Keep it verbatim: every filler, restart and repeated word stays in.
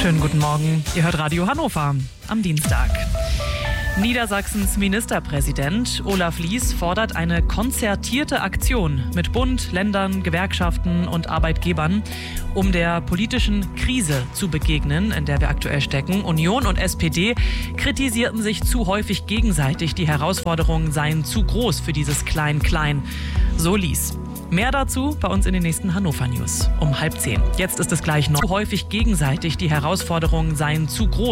Schönen guten Morgen. Ihr hört Radio Hannover am Dienstag. Niedersachsens Ministerpräsident Olaf Lies fordert eine konzertierte Aktion mit Bund, Ländern, Gewerkschaften und Arbeitgebern, um der politischen Krise zu begegnen, in der wir aktuell stecken. Union und S P D kritisierten sich zu häufig gegenseitig. Die Herausforderungen seien zu groß für dieses Klein-Klein. So Lies. Mehr dazu bei uns in den nächsten Hannover News um halb zehn. Jetzt ist es gleich noch. Zu häufig gegenseitig. Die Herausforderungen seien zu groß.